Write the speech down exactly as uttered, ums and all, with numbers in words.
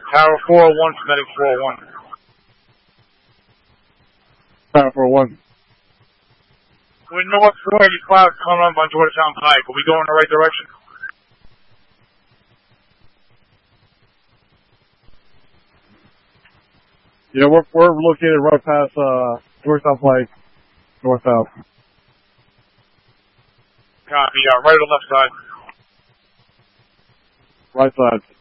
Tower four oh one, Medic four oh one. Tower four oh one. We're north four eighty-five coming up on Georgetown Pike. Are we going in the right direction? Yeah, we're, we're located right past, uh, Georgetown Pike, north-south. Copy, yeah, right or left side? Right side.